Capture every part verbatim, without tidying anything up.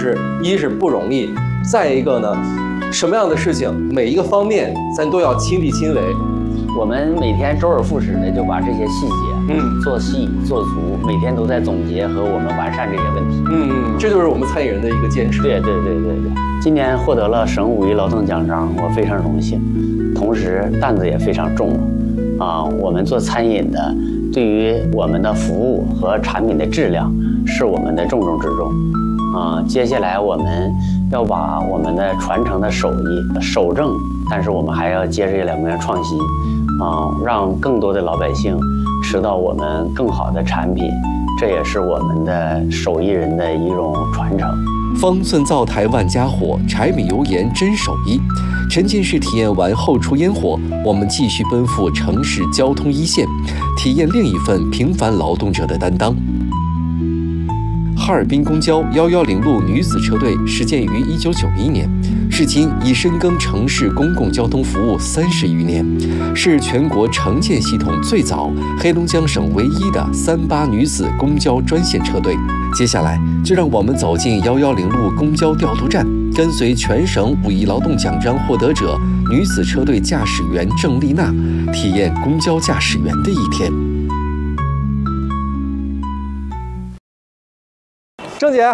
就是一是不容易，再一个呢，什么样的事情每一个方面咱都要亲力亲为。 我们每天周而复始的就把这些细节， 嗯， 做细做足，每天都在总结和我们完善这些问题。 嗯，这就是我们餐饮人的一个坚持。 对对对对对。今年获得了省五一劳动奖章，我非常荣幸，同时担子也非常重啊。我们做餐饮的，对于我们的服务和产品的质量是我们的重中之重啊。接下来我们要把我们的传承的手艺守正，但是我们还要接着两面创新。啊，让更多的老百姓吃到我们更好的产品，这也是我们的手艺人的一种传承。 方寸灶台万家火，柴米油盐真手艺。沉浸式体验完后厨烟火，我们继续奔赴城市交通一线，体验另一份平凡劳动者的担当。哈尔滨公交一一零路女子车队始建于一九九一年，至今已深耕城市公共交通服务三十余年，是全国城建系统最早、黑龙江省唯一的三八女子公交专线车队。接下来，就让我们走进一一零路公交调度站，跟随全省五一劳动奖章获得者女子车队驾驶员郑丽娜，体验公交驾驶员的一天。 郑姐，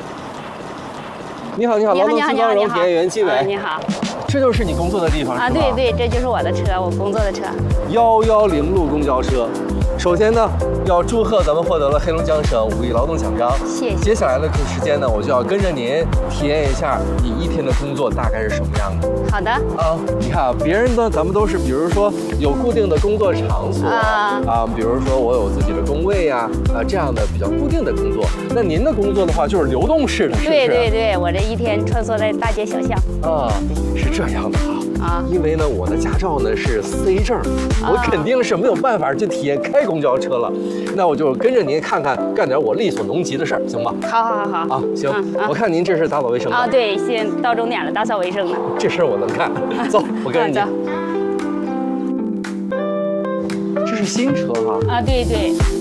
你好，你好，劳动新光荣体验员季伟， 你好， 这就是你工作的地方啊？对对，这就是我的车，我工作的车。 幺幺零路公交车，首先呢，要祝贺咱们获得了黑龙江省五一劳动奖章。 谢谢。 接下来的时间呢，我就要跟着您体验一下你一天的工作大概是什么样的。 好的。 啊，你看啊，别人呢，咱们都是比如说有固定的工作场所啊，啊，比如说我有自己的工位呀，啊，这样的比较固定的工作。那您的工作的话，就是流动式的，是不是？ 对对对，我这一天穿梭在大街小巷。 啊，是这样的啊。啊，因为呢，我的驾照呢是 C 证，我肯定是没有办法去体验开公交车了。那我就跟着您看看，干点我力所能及的事儿，行吗？ 好，好，好，好。 啊，行。嗯、我看您这是打扫卫生的。 啊，对，现在到终点了，打扫卫生呢。 这事儿我能干。走，我跟着您。这是新车哈。 啊，对对。